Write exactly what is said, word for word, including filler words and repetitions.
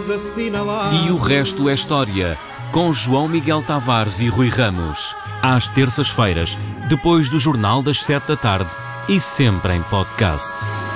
vamos assinalar. E o resto é história, com João Miguel Tavares e Rui Ramos. Às terças-feiras, depois do Jornal das Sete da Tarde e sempre em podcast.